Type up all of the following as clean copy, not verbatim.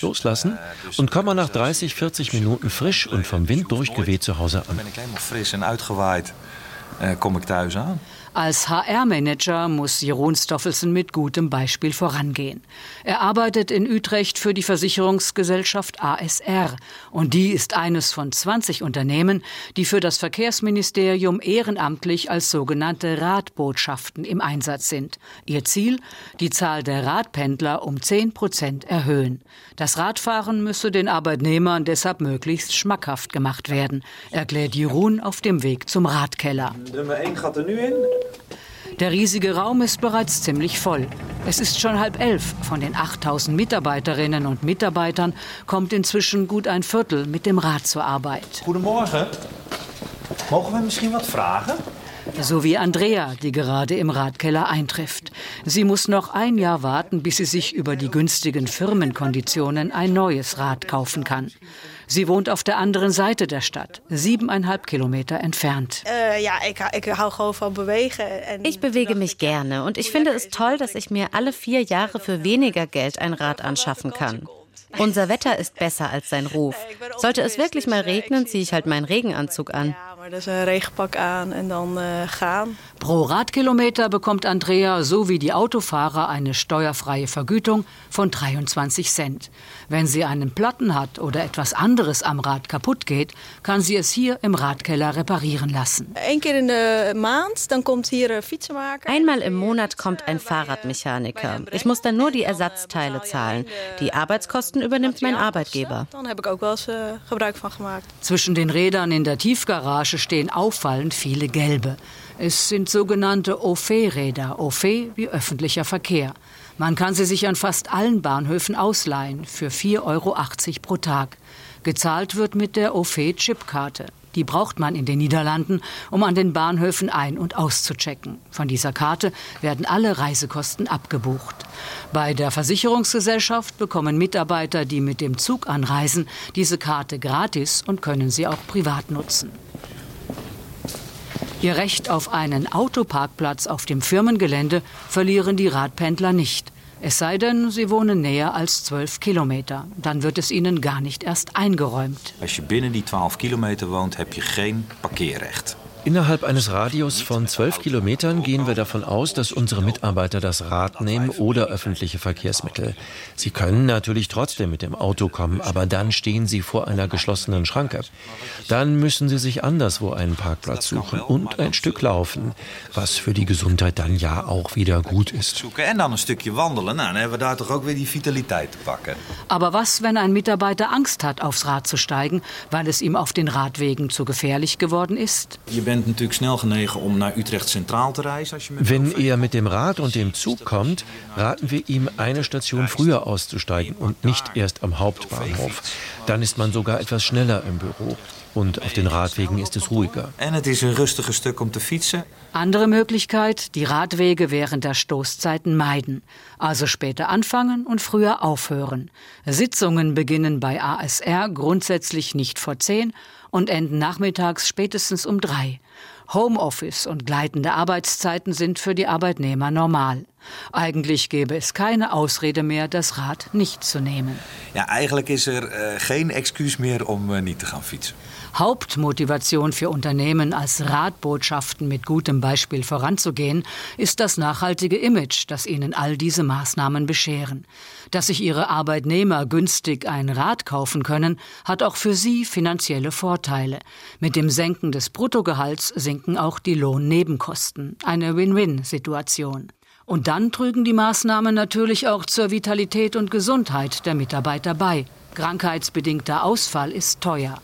loslassen und komme nach 30, 40 Minuten frisch und vom Wind durchgeweht zu Hause an. Als HR-Manager muss Jeroen Stoffelsson mit gutem Beispiel vorangehen. Er arbeitet in Utrecht für die Versicherungsgesellschaft ASR. Und die ist eines von 20 Unternehmen, die für das Verkehrsministerium ehrenamtlich als sogenannte Radbotschaften im Einsatz sind. Ihr Ziel? Die Zahl der Radpendler um 10% erhöhen. Das Radfahren müsse den Arbeitnehmern deshalb möglichst schmackhaft gemacht werden, erklärt Jeroen auf dem Weg zum Radkeller. Nummer 1 gaat nu in. Der riesige Raum ist bereits ziemlich voll. Es ist schon 10:30. Von den 8000 Mitarbeiterinnen und Mitarbeitern kommt inzwischen gut ein Viertel mit dem Rad zur Arbeit. Goedemorgen. Mogen wir misschien wat vragen? So wie Andrea, die gerade im Radkeller eintrifft. Sie muss noch ein Jahr warten, bis sie sich über die günstigen Firmenkonditionen ein neues Rad kaufen kann. Sie wohnt auf der anderen Seite der Stadt, 7,5 Kilometer entfernt. Ich bewege mich gerne und ich finde es toll, dass ich mir alle 4 Jahre für weniger Geld ein Rad anschaffen kann. Unser Wetter ist besser als sein Ruf. Sollte es wirklich mal regnen, ziehe ich halt meinen Regenanzug an. Pro Radkilometer bekommt Andrea so wie die Autofahrer eine steuerfreie Vergütung von 23 Cent. Wenn sie einen Platten hat oder etwas anderes am Rad kaputt geht, kann sie es hier im Radkeller reparieren lassen. Einmal im Monat kommt ein Fahrradmechaniker. Ich muss dann nur die Ersatzteile zahlen. Die Arbeitskosten übernimmt mein Arbeitgeber. Zwischen den Rädern in der Tiefgarage stehen auffallend viele gelbe. Es sind sogenannte Au fait-Räder, Au fait wie öffentlicher Verkehr. Man kann sie sich an fast allen Bahnhöfen ausleihen, für 4,80 Euro pro Tag. Gezahlt wird mit der Au fait-Chipkarte. Die braucht man in den Niederlanden, um an den Bahnhöfen ein- und auszuchecken. Von dieser Karte werden alle Reisekosten abgebucht. Bei der Versicherungsgesellschaft bekommen Mitarbeiter, die mit dem Zug anreisen, diese Karte gratis und können sie auch privat nutzen. Ihr Recht auf einen Autoparkplatz auf dem Firmengelände verlieren die Radpendler nicht. Es sei denn, sie wohnen näher als 12 Kilometer. Dann wird es ihnen gar nicht erst eingeräumt. Als je binnen die 12 Kilometer woont, heb je geen parkeerrecht. Innerhalb eines Radius von 12 Kilometern gehen wir davon aus, dass unsere Mitarbeiter das Rad nehmen oder öffentliche Verkehrsmittel. Sie können natürlich trotzdem mit dem Auto kommen, aber dann stehen sie vor einer geschlossenen Schranke. Dann müssen sie sich anderswo einen Parkplatz suchen und ein Stück laufen, was für die Gesundheit dann ja auch wieder gut ist. En dan een stukje wandelen, dan hebben we daar toch ook weer die vitaliteit te pakken. Aber was, wenn ein Mitarbeiter Angst hat, aufs Rad zu steigen, weil es ihm auf den Radwegen zu gefährlich geworden ist? Wenn er mit dem Rad und dem Zug kommt, raten wir ihm, eine Station früher auszusteigen und nicht erst am Hauptbahnhof. Dann ist man sogar etwas schneller im Büro. Und auf den Radwegen ist es ruhiger. Andere Möglichkeit, die Radwege während der Stoßzeiten meiden. Also später anfangen und früher aufhören. Sitzungen beginnen bei ASR grundsätzlich nicht vor 10 und enden nachmittags spätestens um 3. Homeoffice und gleitende Arbeitszeiten sind für die Arbeitnehmer normal. Eigentlich gäbe es keine Ausrede mehr, das Rad nicht zu nehmen. Ja, eigenlijk is geen excuus meer om niet te gaan fietsen. Hauptmotivation für Unternehmen, als Radbotschaften mit gutem Beispiel voranzugehen, ist das nachhaltige Image, das ihnen all diese Maßnahmen bescheren. Dass sich ihre Arbeitnehmer günstig ein Rad kaufen können, hat auch für sie finanzielle Vorteile. Mit dem Senken des Bruttogehalts sinken auch die Lohnnebenkosten. Eine Win-Win-Situation. Und dann trügen die Maßnahmen natürlich auch zur Vitalität und Gesundheit der Mitarbeiter bei. Krankheitsbedingter Ausfall ist teuer.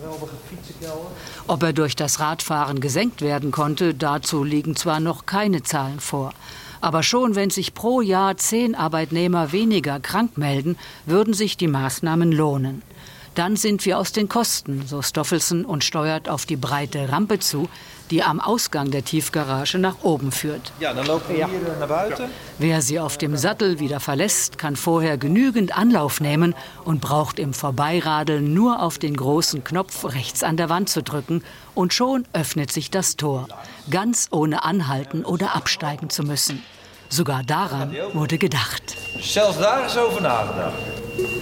Ob er durch das Radfahren gesenkt werden konnte, dazu liegen zwar noch keine Zahlen vor. Aber schon wenn sich pro Jahr 10 Arbeitnehmer weniger krank melden, würden sich die Maßnahmen lohnen. Dann sind wir aus den Kosten, so Stoffelsson und steuert auf die breite Rampe zu, die am Ausgang der Tiefgarage nach oben führt. Ja, dann laufen wir hier nach buiten. Wer sie auf dem Sattel wieder verlässt, kann vorher genügend Anlauf nehmen und braucht im Vorbeiradeln nur auf den großen Knopf rechts an der Wand zu drücken und schon öffnet sich das Tor, ganz ohne anhalten oder absteigen zu müssen. Sogar daran wurde gedacht. Zelfs daar is over nagedacht.